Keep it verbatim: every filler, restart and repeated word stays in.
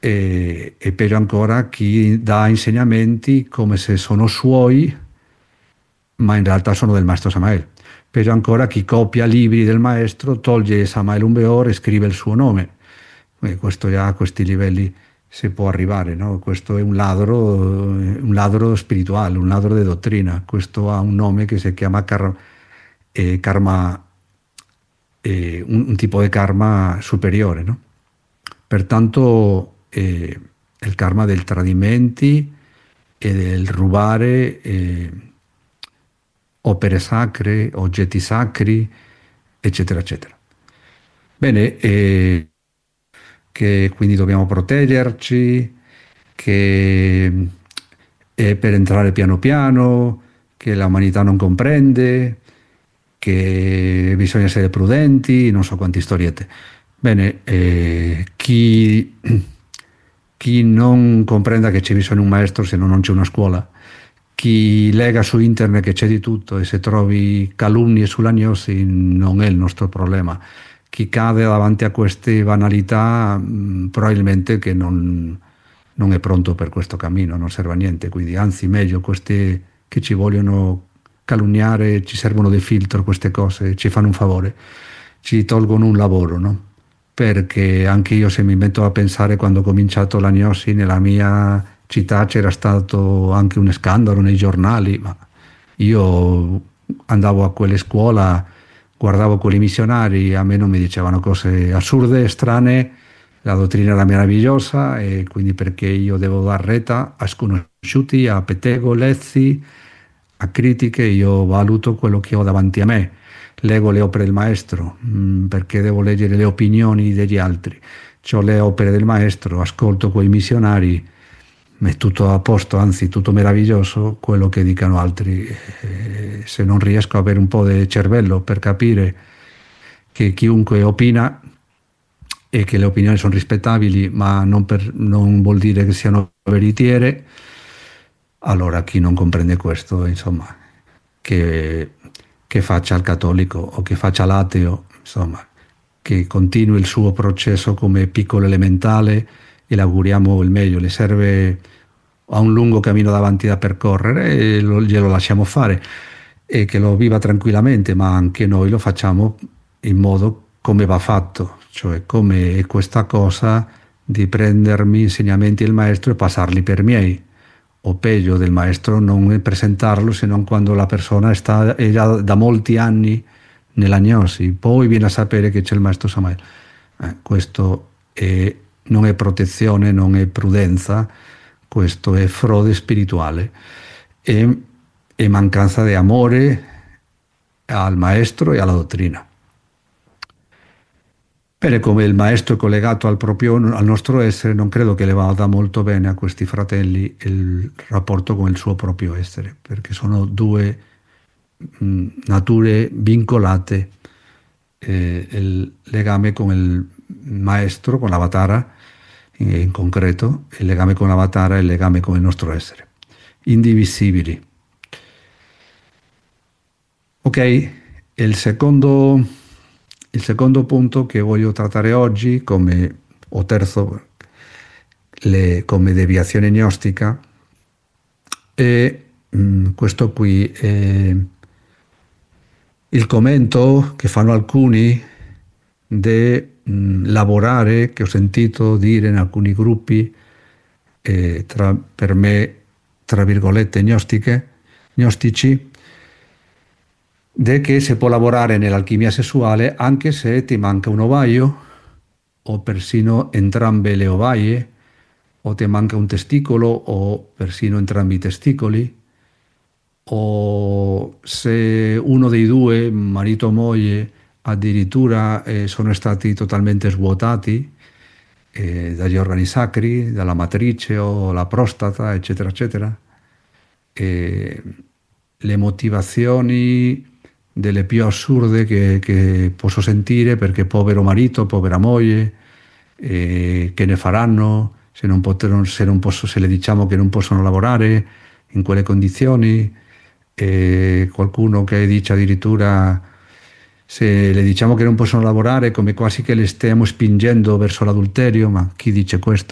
e, e peggio ancora chi dà insegnamenti come se sono suoi, ma in realtà sono del maestro Samael. Peggio ancora chi copia libri del maestro, toglie Samael Aun e scrive il suo nome. E questo già a questi livelli si può arrivare, no? Questo è un ladro, un ladro spirituale, un ladro di dottrina. Questo ha un nome che si chiama car- eh, karma, eh, un, un tipo di karma superiore, no? Pertanto eh, il karma del tradimenti e del rubare eh, opere sacre, oggetti sacri, eccetera, eccetera. Bene, eh, che quindi dobbiamo proteggerci, che è per entrare piano piano, che la umanità non comprende, che bisogna essere prudenti, non so quante storiette. Bene, eh, chi, chi non comprenda che c'è bisogno di un maestro se no non c'è una scuola, chi lega su internet che c'è di tutto e se trovi calunnie sulla gnosi non è il nostro problema. Chi cade davanti a queste banalità mh, probabilmente che non, non è pronto per questo cammino, non serve a niente, quindi anzi meglio queste che ci vogliono calunniare, ci servono dei filtro queste cose, ci fanno un favore, ci tolgono un lavoro, no? Perché anche io se mi metto a pensare quando ho cominciato la gnosi nella mia città c'era stato anche un scandalo nei giornali, ma io andavo a quelle scuole, guardavo quelli missionari, a me non mi dicevano cose assurde, strane, la dottrina era meravigliosa e quindi perché io devo dar retta a sconosciuti, a pettegolezzi, a critiche, io valuto quello che ho davanti a me, leggo le opere del maestro, mh, perché devo leggere le opinioni degli altri, ho le opere del maestro, ascolto quei missionari, è tutto a posto, anzi tutto meraviglioso quello che dicano altri. Eh, se non riesco a avere un po' di cervello per capire che chiunque opina e che le opinioni sono rispettabili ma non, per, non vuol dire che siano veritiere, allora chi non comprende questo, insomma, che, che faccia il cattolico o che faccia l'ateo, insomma, che continui il suo processo come piccolo elementale e le auguriamo il meglio, le serve ha un lungo cammino davanti da percorrere e lo, glielo lasciamo fare e che lo viva tranquillamente, ma anche noi lo facciamo in modo come va fatto, cioè come è questa cosa di prendermi insegnamenti del maestro e passarli per miei, o peggio del maestro non presentarlo se non quando la persona sta è già da molti anni nella gnosi, poi viene a sapere che c'è il maestro Samael. Eh, questo è, non è protezione, non è prudenza, questo è frode spirituale e, e mancanza di amore al maestro e alla dottrina. Bene, come il maestro è collegato al, proprio, al nostro essere, non credo che le vada molto bene a questi fratelli il rapporto con il suo proprio essere, perché sono due mh, nature vincolate, eh, il legame con il maestro, con l'avatara, in, in concreto, il legame con l'avatara e il legame con il nostro essere, indivisibili. Ok, il secondo, il secondo punto che voglio trattare oggi, come, o terzo, le, come deviazione gnostica, è mh, questo qui, è il commento che fanno alcuni di lavorare, che ho sentito dire in alcuni gruppi, eh, tra, per me, tra virgolette, gnostiche, gnostici, de che si può lavorare nell'alchimia sessuale anche se ti manca un ovaio o persino entrambe le ovaie o ti manca un testicolo o persino entrambi i testicoli o se uno dei due, marito o moglie, addirittura eh, sono stati totalmente svuotati eh, dagli organi sacri, dalla matrice o la prostata, eccetera, eccetera. E le motivazioni delle più assurde che, che posso sentire, perché povero marito, povera moglie, eh, che ne faranno se, non poterono, se, non posso, se le diciamo che non possono lavorare in quelle condizioni, e qualcuno che dice addirittura se le diciamo che non possono lavorare come quasi che le stiamo spingendo verso l'adulterio, ma chi dice questo?